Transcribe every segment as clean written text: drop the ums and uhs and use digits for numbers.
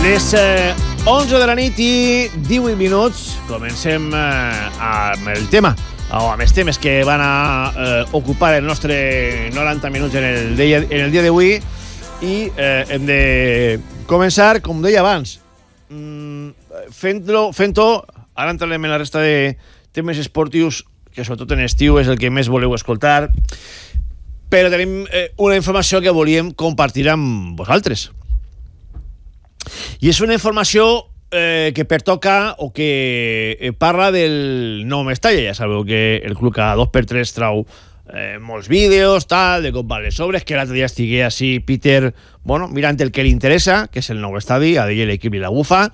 Les 11 de la nit i 18 minuts. Comencem amb el tema, o amb els temes que van a ocupar el nostre 90 minuts en el dia d'avui. I hem de començar, com deia abans, fent-ho. Ara entrarem en la resta de temes esportius, que sobretot en estiu és el que més voleu escoltar, però tenim una informació que volíem compartir amb vosaltres. I és una informació que pertoca o que parla del nou Mestalla. Ja sabeu que el club cada 2x3 trau molts vídeos, tal, de com van les obres, que l'altre dia estigué així Peter, bueno, mirant el que li interessa, que és el nou estadi, a dir l'equip i la bufa.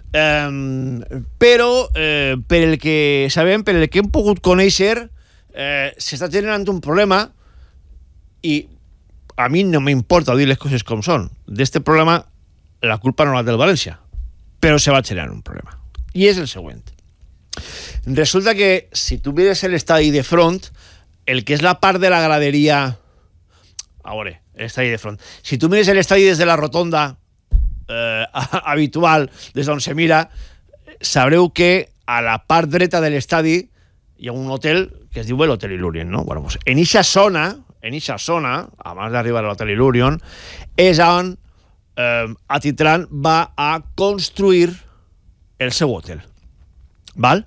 Però per el que sabem, per el que hem pogut conèixer, s'està generant un problema i a mi no m'importa dir les coses com són. D'este problema la culpa no la del València, però se va generar un problema. I és el següent. Resulta que si tu mires l'estadi de front, el que és la part de la graderia... A veure, l'estadi de front. Si tu mires l'estadi des de la rotonda habitual, des d'on se mira, sabreu que a la part dreta de l'estadi hi ha un hotel que es diu l'Hotel Illusion, no? Bueno, pues en eixa zona, abans d'arribar a l'Hotel Illusion, és on Atitlan va a construir el seu hotel. Val?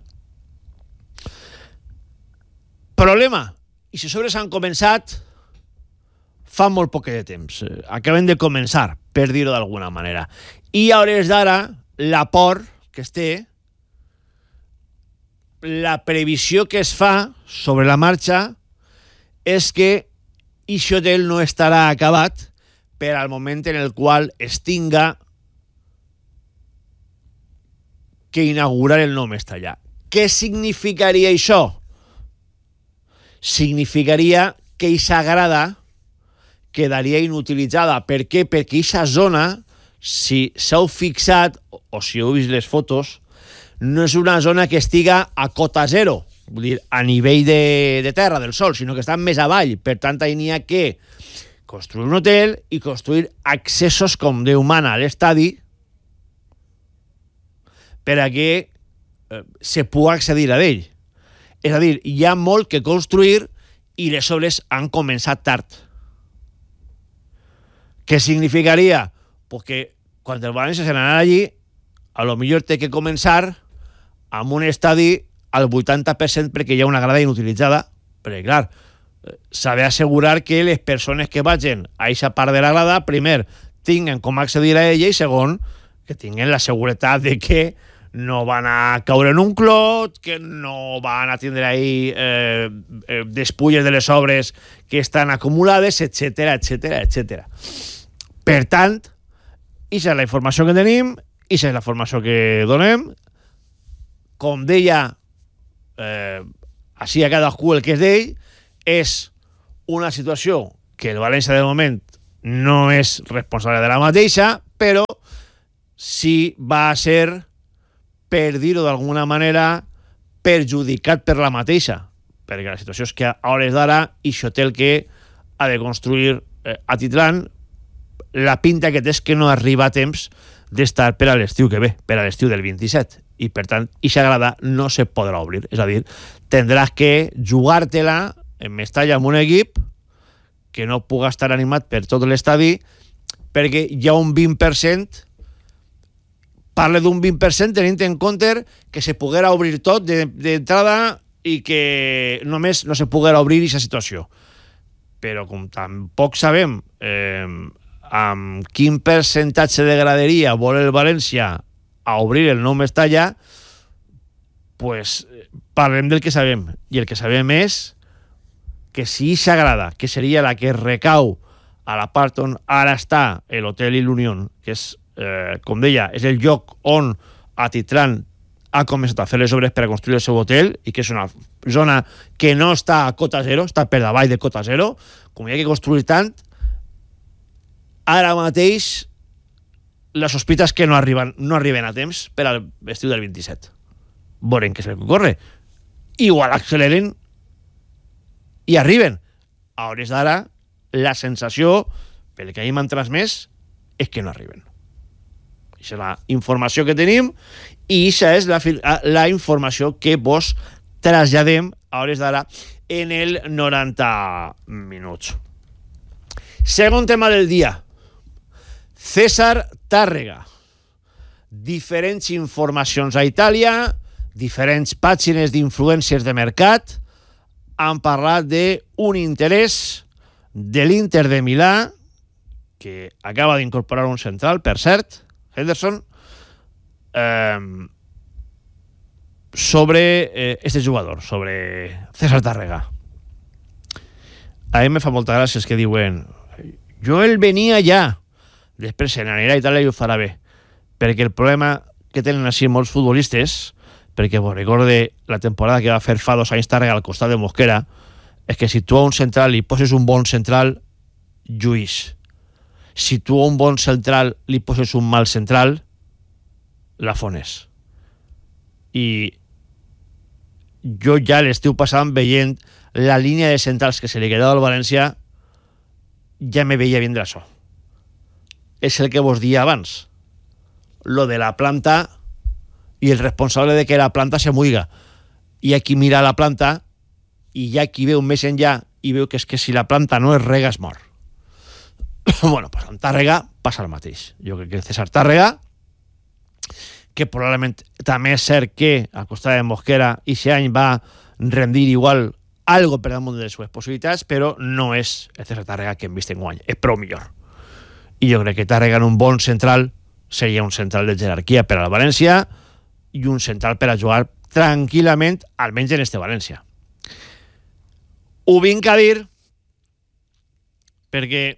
Problema. I si sobres han començat fa molt poc de temps. Acaben de començar, per dir-ho d'alguna manera. I a hores d'ara, l'aport que es té, la previsió que es fa sobre la marxa és que aquest hotel no estarà acabat per al moment en el qual es tinga que inaugurar el nou Mestalla. Què significaria això? Significaria que aquesta grada quedaria inutilitzada. Per què? Perquè aquesta zona, si s'heu fixat o si heu vist les fotos, no és una zona que estiga a cota zero, vull dir, a nivell de terra, del sol, sinó que està més avall. Per tant, n'hi ha que construir un hotel i construir accessos com Déu mana a l'estadi per a que se pugui accedir a ell. És a dir, hi ha molt que construir i les obres han començat tard. Què significaria? Pues que quan el València se n'anarà allí, a lo millor té que començar amb un estadi al 80% perquè hi ha una grada inutilitzada, perquè clar, s'ha d'assegurar que les persones que vagin a aquesta part de la grada, primer, tinguen com accedir a ella i segon, que tinguen la seguretat de que no van a caure en un clot, que no van a tindre ahí despulles de les obres que estan acumulades, etcètera, etcètera, etcètera. Per tant, aquesta és la informació que tenim, aquesta és la informació que donem. Com deia, així a cadascú el que és d'ell, és una situació que el València de moment no és responsable de la mateixa, però sí va a ser, per dir-ho d'alguna manera, perjudicat per la mateixa, perquè la situació és que a hores d'ara aquest hotel que ha de construir Atitlan, la pinta que té és que no arriba a temps d'estar per a l'estiu que ve, per a l'estiu del 27, i per tant, aquesta grada no se podrà obrir. És a dir, tindràs que jugar-te-la en Mestalla amb un equip que no puga estar animat per tot l'estadi perquè hi ha un 20%, parle d'un 20% tenint en compte que se poguera obrir tot d'entrada i que només no se poguera obrir aquesta situació. Però com tampoc sabem amb quin percentatge de graderia vol el València a obrir el nou Mestalla, pues parlem del que sabem. I el que sabem és que si aquesta grada, que seria la que recau a la part on ara està l'Hotel Illusion, que és, com deia, és el lloc on Atitlan ha començat a fer les obres per a construir el seu hotel i que és una zona que no està a cota zero, està per davall de cota zero, com hi ha que construir tant, ara mateix les sospites que no arriben a temps per a l'estiu del 27. Veurem què és el que ocorre. Igual acceleren i arriben. A hores d'ara, la sensació, pel que ahir m'han transmès, és que no arriben. Això és la informació que tenim i això és la informació que vos traslladem a hores d'ara en el 90 minuts. Segon tema del dia. César Tàrrega. Diferents informacions a Itàlia, diferents pàgines d'influències de mercat han parlat d'un interès de l'Inter de Milà, que acaba d'incorporar un central, per cert, Henderson, sobre este jugador, sobre César Tàrrega. A mi me fa molta gràcia que diuen jo el venia ja, després se n'anirà a Itàlia i ho farà bé, perquè el problema que tenen així molts futbolistes, perquè vos recorde la temporada que va fer fa 2 anys Tàrrega al costat de Mosquera, és que si tu a un central li poses un bon central, lluís. Si tu a un bon central li poses un mal central, la fones. I jo ja l'estiu passant veient la línia de centrals que se li quedava al València, ja me veia vindre això. És el que vos dia abans. Lo de la planta i el responsable de que la planta se muiga. Hi ha qui mira la planta i hi ha qui veu més enllà i veu que és que si la planta no es rega es mor. Bueno, pues amb Tàrrega passa el mateix. Jo crec que César Tàrrega, que probablement també és cert que al costat de Mosquera i aquest any va rendir igual algo per damunt de les seves possibilitats, però no és el César Tàrrega que hem vist en guany, és prou millor. I jo crec que Tàrrega en un bon central seria un central de jerarquia per al València i un central per a jugar tranquil·lament, almenys en este València. Ho vinc a dir perquè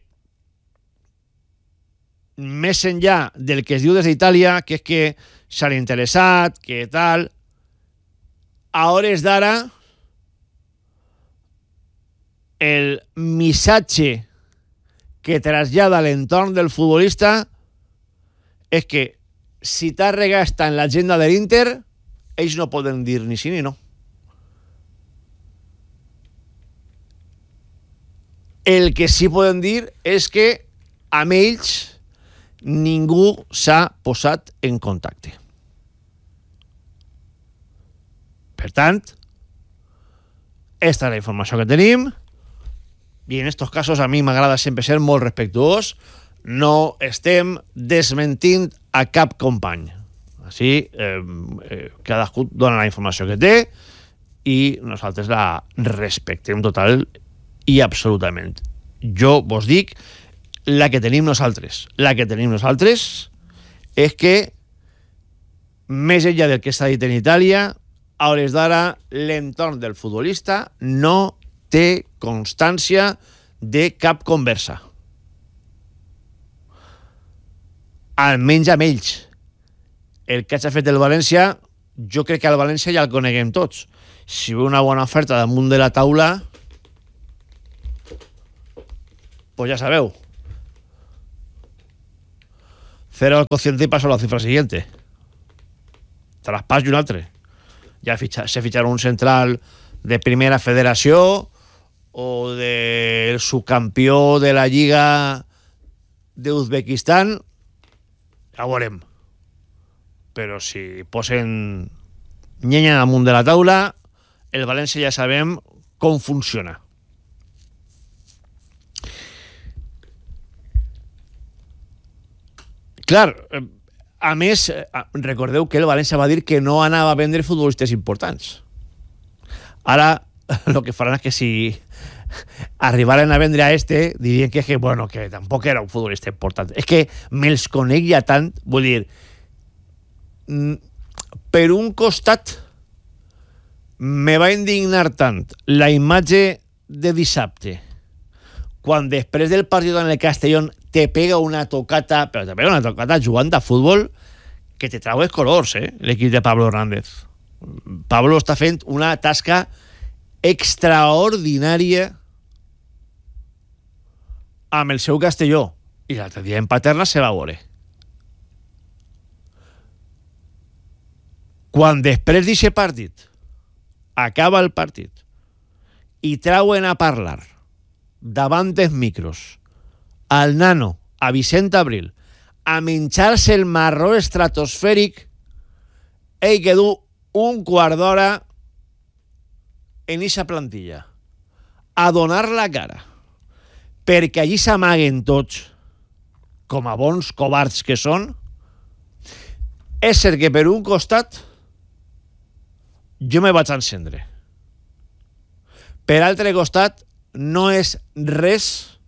més enllà del que es diu des d'Itàlia, que és que s'han interessat, que tal, a hores d'ara el missatge que trasllada l'entorn del futbolista és que si Tàrrega està en l'agenda de l'Inter, ells no poden dir ni sí ni no. El que sí poden dir és que amb ells ningú s'ha posat en contacte. Per tant, esta és la informació que tenim i en estos casos a mi m'agrada sempre ser molt respectuós. No estem desmentint a cap company. Així, cadascú dona la informació que té i nosaltres la respectem total i absolutament. Jo vos dic la que tenim nosaltres. La que tenim nosaltres és que més enllà del que s'ha dit en Itàlia, a hores d'ara l'entorn del futbolista no té constància de cap conversa. Almenys amb ells. El que ha fet el València, jo crec que al València ja el coneguem tots. Si ve una bona oferta damunt de la taula, pues ya sabeu. Cero al cociente y paso a la cifra siguiente. Traspàs i un altre. Ja se ficharon un central de primera federació o del subcampió de la Lliga d'Uzbekistan, ja ho veurem. Però si posen llenya damunt de la taula, el València ja sabem com funciona. Clar, a més, recordeu que el València va dir que no anava a vendre futbolistes importants. Ara, el que faran és que si arribaren a vendre a este, dirien que bueno, que tampoc era un futbolista important. És que me'ls conec ja tant, vull dir, per un costat me va indignar tant la imatge de dissabte, quan després del partit en el Castellón te pega una tocata, però te pega una tocata jugant a futbol que te trau els colors, l'equip de Pablo Hernández. Pablo està fent una tasca extraordinària amb el seu Castelló i l'altre dia en Paterna se va veure. Quan després d'aquest partit acaba el partit i trauen a parlar davant dels micros al nano, a Vicent Abril, a menjar-se el marró estratosfèric, ell que du un quart d'hora en eixa plantilla, a donar la cara, perquè allí s'amaguen tots, com a bons covards que són. És cert que per un costat jo me vaig encendre. Per altre costat, no és res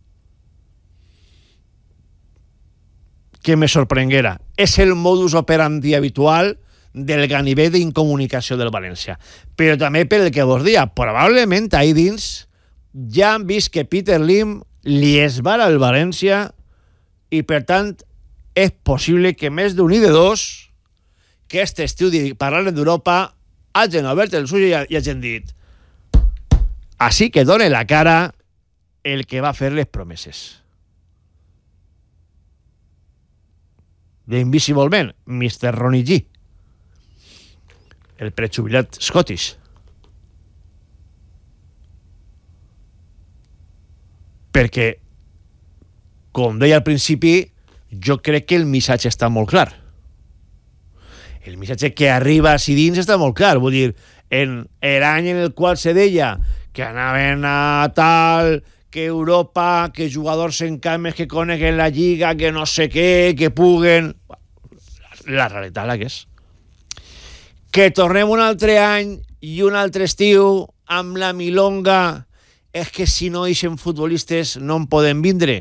que me sorprenguera. És el modus operandi habitual del ganivet d'incomunicació del València. Però també per el que vos dia, probablement ahí dins ja han vist que Peter Lim li esbara el València i, per tant, és possible que més d'un i de dos que aquest estiu parlant d'Europa hagin obert el suyo i hagin dit així que done la cara el que va fer les promeses. The Invisible Man, Mr. Ronnie G, el prejubilat Scottish. Perquè, com deia al principi, jo crec que el missatge està molt clar. El missatge que arriba a dins està molt clar. Vull dir, en l'any en el qual se deia que anaven a tal, que Europa, que jugadors en cames que coneguen la lliga, que no sé què, que puguen... La realitat la que és. Que tornem un altre any i un altre estiu amb la milonga, és que si no ixen futbolistes no en poden vindre.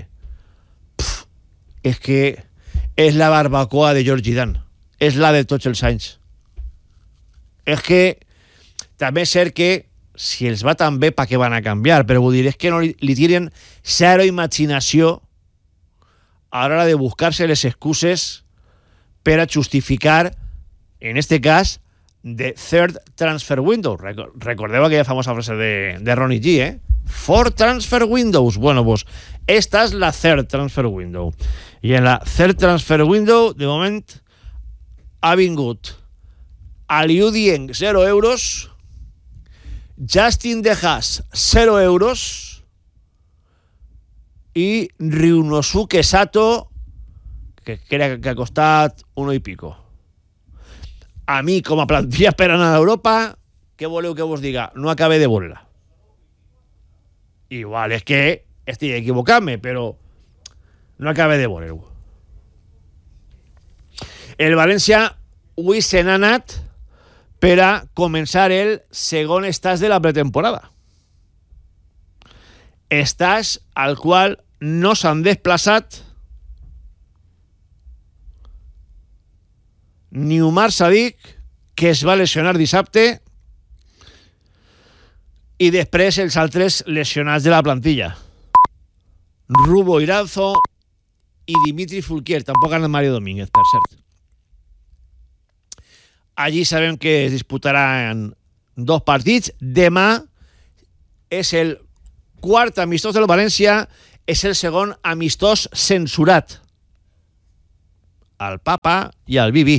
És que és la barbacoa de Georgie Dan. És la de tots els anys. És que també és cert que si els va tan bé, pa què van a canviar? Però vull dir, és que no li tiren zero imaginació a l'hora de buscar-se les excuses per a justificar, en este cas, the third transfer window. Recordeu aquella famosa frase de Ronnie G, eh? Four transfer windows. Bueno, pues esta és la third transfer window. I en la third transfer window, de moment, ha vingut Aliou Dieng, 0 euros, Justin De Haas, 0 euros, i Ryunosuke Sato, que crec que ha costat 1 i pico. A mi, com a plantilla per anar a Europa, què voleu que vos diga? No acabé de veure-la. Igual és que estic equivocant-me, però no acabé de veure-ho. El València avui se n'ha anat per a començar el segon estàs de la pretemporada. Estàs al qual no s'han desplaçat ni Umar Sadik, que es va lesionar dissabte, i després els altres lesionats de la plantilla. Rubo Iranzo i Dimitri Fulquier. Tampoc ha anat Mario Domínguez, per cert. Allí sabem que es disputaran 2 partits. Demà és el quart amistós del València, és el segon amistós censurat. Al Papa i al Bibi.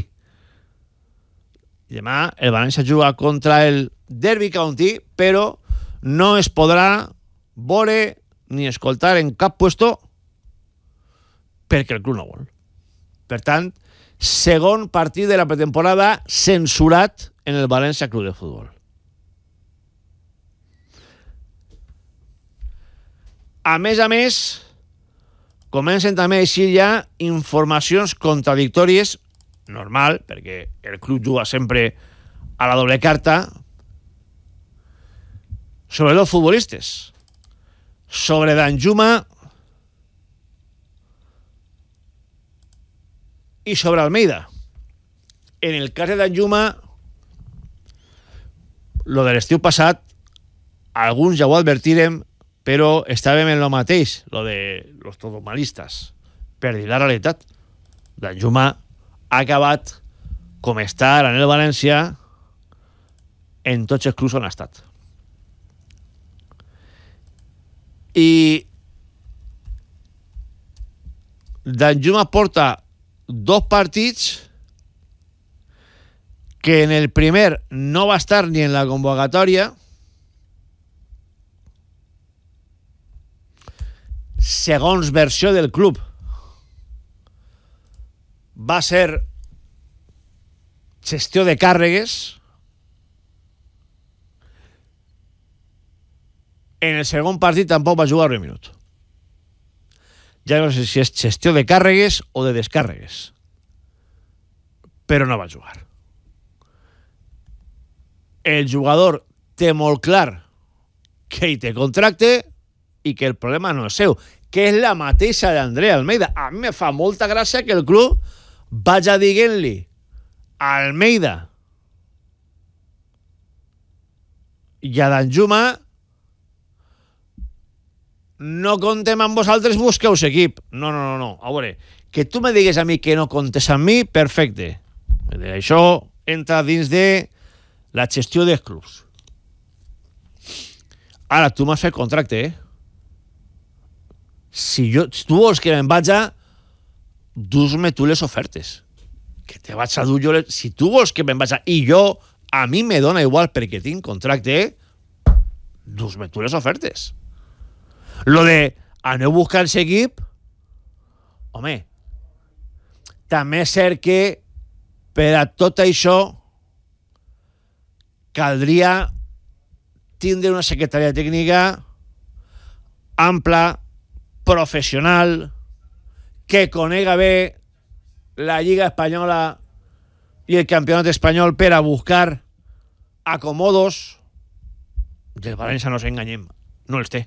Demà el València juga contra el Derby County, però no es podrà veure ni escoltar en cap puesto perquè el club no vol. Per tant, segon partit de la pretemporada censurat en el València Club de Futbol. A més, comencen també a eixir ja informacions contradictòries, normal, perquè el club juga sempre a la doble carta, sobre dos futbolistes, sobre Danjuma i sobre Almeida. En el cas de Danjuma, lo de l'estiu passat, alguns ja ho advertirem, però estàvem en lo mateix, lo de los todomalistas. Per dir la realitat, Danjuma ha acabat com està en el València en tots els clubs on ha estat. I Danjuma porta 2 partits que en el primer no va estar ni en la convocatòria, segons versió del club. va ser gestió de càrregues. En el segon partit tampoc va jugar un minut. Ja no sé si és gestió de càrregues o de descàrregues, però no va jugar. El jugador té molt clar que hi té contracte i que el problema no és seu, que és la mateixa d'Andrea Almeida. A mi me fa molta gràcia que el club vaja dient-li a Almeida i a Danjuma: no contem amb vosaltres, busqueu equip. No. A veure, que tu me digues a mi que no comptes amb mi, perfecte. Això entra dins de la gestió dels clubs. Ara, tu m'has fet contracte, Si tu vols que me'n vaja, dus-me tu les ofertes. Que te vaig a dur jo les... Si tu vols que me'n vaja i jo, a mi me dona igual perquè tinc contracte, dus-me tu les ofertes. Lo de aneu buscant l'equip, home, també és cert que per a tot això caldria tindre una secretaria tècnica ampla, professional, que conega bé la Lliga Espanyola i el Campionat Espanyol per a buscar acomodos. Del València no s'enganyem, no els té.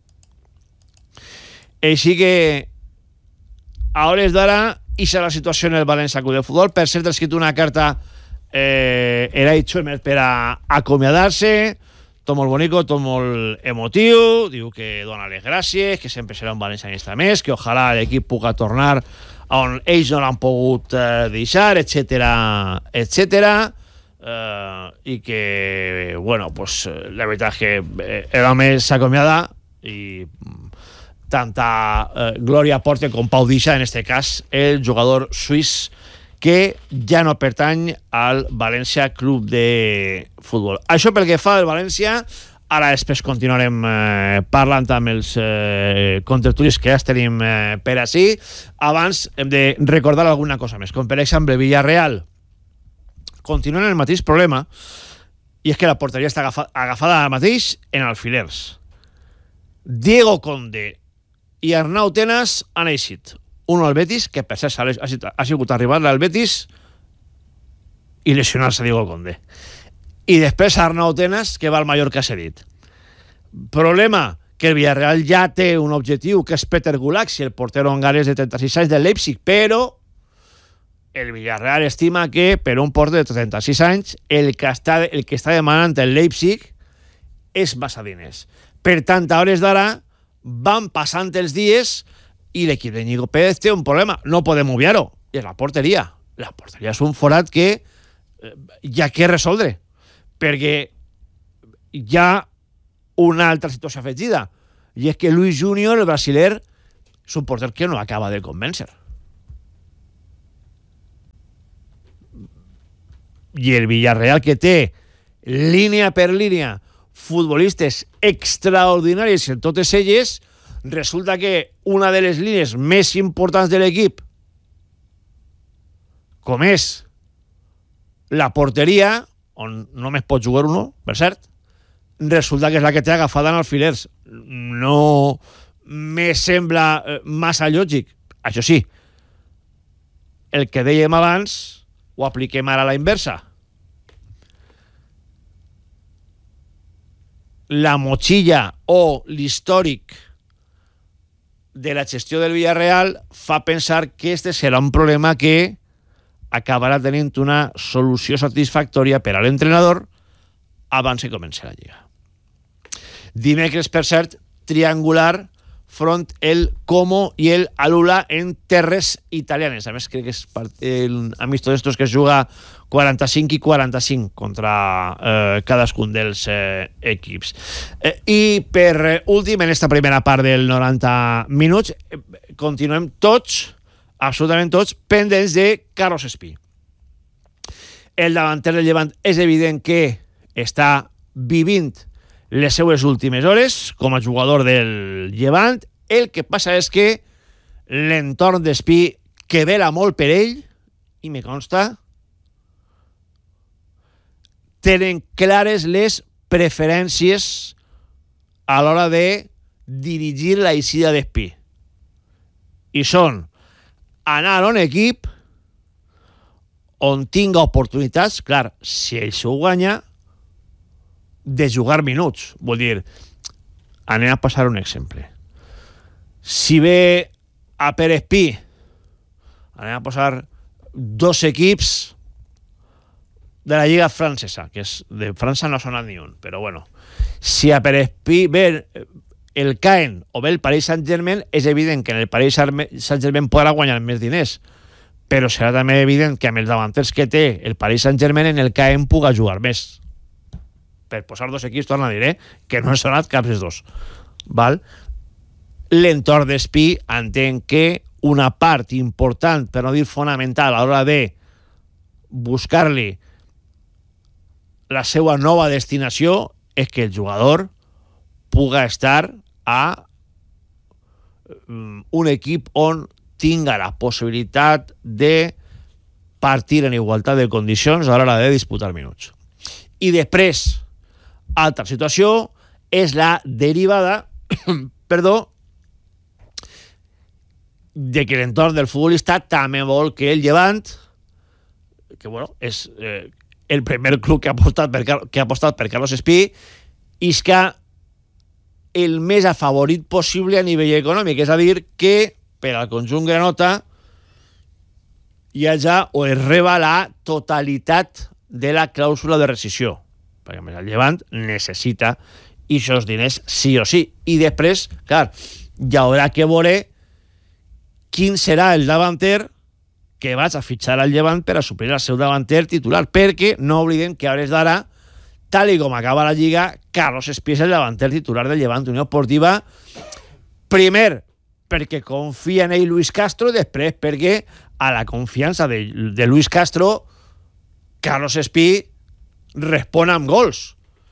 Així que a hores d'ara ixa la situació en el València Club de Futbol. Per cert, ha escrit una carta Eray Schumer per a acomiadar-se. Tot molt bonico, tot molt emotiu. Diu que dona les gràcies, que sempre serà un valencianista més, que ojalà l'equip pugui tornar on ells no l'han pogut deixar, etcètera. I que, bueno, pues la veritat és que l'home s'acomiada i tanta glòria porta com Pau deixa, en este cas, el jugador suís que ja no pertany al València Club de Futbol. Això pel que fa al València. Ara després continuarem parlant amb els contertulis que ja tenim per ací. Abans hem de recordar alguna cosa més, com per exemple Villarreal continua en el mateix problema, i és que la porteria està agafada ara mateix en alfilers. Diego Conde i Arnau Tenas han eixit. Un al Betis, que per cert ha sigut arribar al Betis i lesionar-se Diego Conde. I després Arnau Tenas, que va al Mallorca cedit. Problema, que el Villarreal ja té un objectiu, que és Peter Gulaxi, el portero hongarès de 36 anys del Leipzig, però el Villarreal estima que per un porter de 36 anys el que està demanant el Leipzig és massa diners. Per tant, a hores d'ara van passant els dies i l'equip de Ñigo Pérez té un problema. No podem obviar-ho. I és la porteria. La porteria és un forat que hi ha que resoldre. Perquè hi ha una altra situació afegida. I és que Luis Junior, el brasiler, és un porter que no acaba de convèncer. I el Villarreal, que té línia per línia futbolistes extraordinaris en totes elles, resulta que una de les línies més importants de l'equip, com és la porteria, on només pot jugar uno, per cert, resulta que és la que té agafada en alfilers. No me sembla massa lògic. Això sí, el que dèiem abans ho apliquem ara a la inversa. La motxilla o l'històric de la gestió del Villarreal fa pensar que este serà un problema que acabarà tenint una solució satisfactòria per a l'entrenador abans que comenci la Lliga. Dimecres, per cert, triangular front el Como i el Alula en terres italianes. A més, crec que és el amistoso d'estos que es juga 45 i 45 contra cadascun dels equips. I per últim, en esta primera part del 90 minuts, continuem tots, absolutament tots, pendents de Carlos Espí. El davanter del Llevant és evident que està vivint les seues últimes hores com a jugador del Llevant. El que passa és que l'entorn d'Espí, que vela molt per ell, i me consta, tenen clares les preferències a l'hora de dirigir la eixida d'Espí. I són anar a un equip on tinga oportunitats, clar, si ell s'ho guanya, de jugar minuts. Vull dir, anem a passar un exemple. Si ve a Per Espí, anem a posar 2 equips de la Lliga Francesa, que és de França no ha sonat ni un, però bueno, si a Per Espí ve el Caen o ve el Paris Saint-Germain, és evident que en el Paris Saint-Germain podrà guanyar més diners, però serà també evident que amb els davanters que té el Paris Saint-Germain en el Caen puga jugar més. Per posar 2 equips, torna a dir, que no han sonat cap dels 2. Val? L'entorn d'Espí entenc que una part important, per no dir fonamental, a l'hora de buscar-li la seva nova destinació és que el jugador puga estar a un equip on tinga la possibilitat de partir en igualtat de condicions a l'hora de disputar minuts. I després, altra situació és la derivada de que l'entorn del futbolista també vol que el Llevant, que bueno, és el primer club que ha apostat per Carlos Espí, isca el més afavorit possible a nivell econòmic, és a dir, que per al conjunt granota hi hagi o es reba la totalitat de la clàusula de rescissió, perquè més el Llevant necessita aquests diners sí o sí. I després, clar, hi haurà que veure quin serà el davanter que vaig a fitxar al Llevant per a suplir el seu davanter titular, perquè no oblidem que a hores d'ara, tal com acaba la Lliga, Carlos Espí és el davanter titular del Llevant Unió Esportiva, primer perquè confia en ell Luis Castro, després perquè a la confiança de Luis Castro Carlos Espí respon amb gols.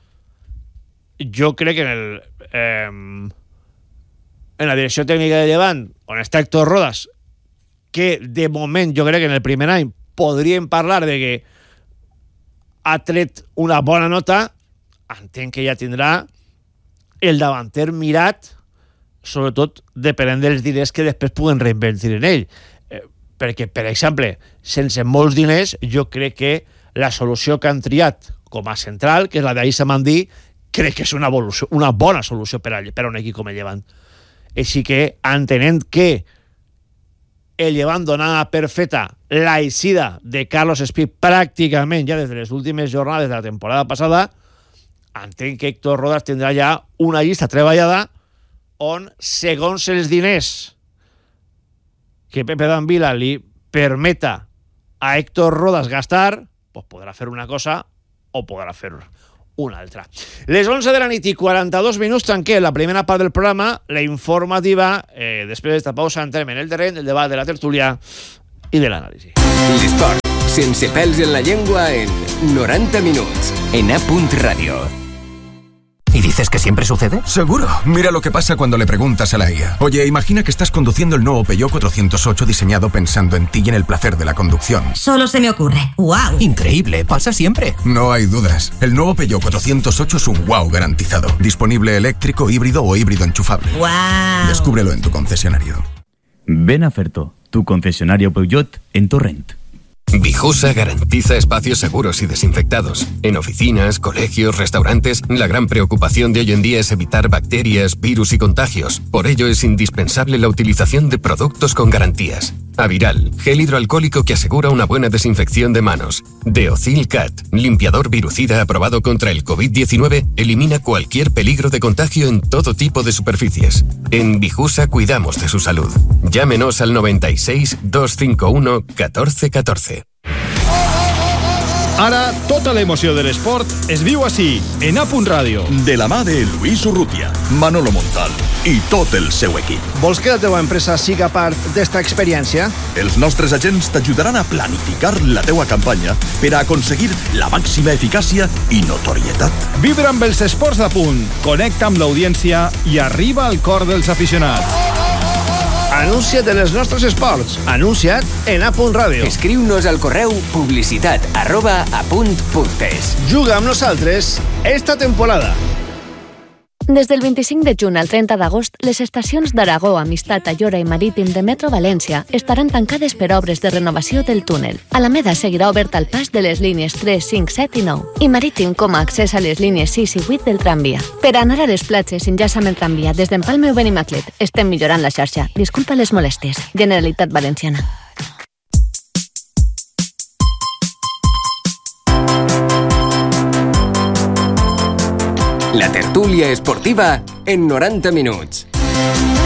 Jo crec que en la direcció tècnica de Llevant, on està Héctor Rodas, que de moment jo crec que en el primer any podríem parlar de que ha tret una bona nota, entenc que ja tindrà el davanter mirat, sobretot depenent dels diners que després puguen reinvertir en ell. Perquè, per exemple, sense molts diners, jo crec que la solució que han triat com a central, que és la d'Aïssa Mandí, crec que és una bona solució per a un equip com el Llevant. Així que, entenent que el Llevant donava per feta la eixida de Carlos Espí pràcticament ja des de les últimes jornades de la temporada passada, entenc que Héctor Rodas tindrà ja una llista treballada on, segons els diners que Pepe Danvila li permeta a Héctor Rodas gastar, pues podrà fer una cosa o podrà fer una altra. Les 11 de la nit i 42 minuts, tanquem la primera part del programa, la informativa. Després d'esta pausa entrem en el terreny del debat, de la tertúlia i de l'anàlisi. L'esport, sense pèls en la llengua, en 90 minuts, en A. Radio. ¿Y dices que siempre sucede? Seguro. Mira lo que pasa cuando le preguntas a la IA. Oye, imagina que estás conduciendo el nuevo Peugeot 408 diseñado pensando en ti y en el placer de la conducción. Solo se me ocurre. ¡Wow! Increíble, pasa siempre. No hay dudas. El nuevo Peugeot 408 es un wow garantizado. Disponible eléctrico, híbrido o híbrido enchufable. ¡Wow! Descúbrelo en tu concesionario. Ven a Ferto, tu concesionario Peugeot en Torrent. Vijusa garantiza espacios seguros y desinfectados. En oficinas, colegios, restaurantes, la gran preocupación de hoy en día es evitar bacterias, virus y contagios. Por ello es indispensable la utilización de productos con garantías. Aviral, gel hidroalcohólico que asegura una buena desinfección de manos. Deocil Cat, limpiador virucida aprobado contra el COVID-19, elimina cualquier peligro de contagio en todo tipo de superficies. En Vijusa cuidamos de su salud. Llámenos al 96 251 1414. Ara, tota l'emoció de l'esport es viu així, en A. Ràdio. De la mà de Luis Urrutia, Manolo Montal i tot el seu equip. Vols que la teva empresa siga part d'esta experiència? Els nostres agents t'ajudaran a planificar la teua campanya per a aconseguir la màxima eficàcia i notorietat. Vibra amb els esports d'A. Connecta amb l'audiència i arriba al cor dels aficionats. Anuncia't en els nostres esports. Anuncia't en A.Radio. Escriu-nos al correu publicitat@apunt.es. Juga amb nosaltres esta temporada. Des del 25 de juny al 30 d'agost, les estacions d'Aragó, Amistat, Ayora i Marítim de Metro València estaran tancades per obres de renovació del túnel. Alameda seguirà obert al pas de les línies 3, 5, 7 i 9, i Marítim com a accés a les línies 6 i 8 del tramvia. Per anar a les platges, enllaça amb el tramvia des d'Empalme o Benimaclet. Estem millorant la xarxa. Disculpa les molèsties. Generalitat Valenciana. La tertúlia esportiva en 90 minuts.